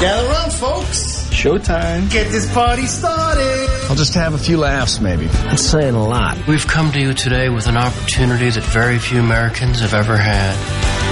Gather around, folks. Showtime. Get this party started. I'll just have a few laughs, maybe. That's saying a lot. We've come to you today with an opportunity that very few Americans have ever had.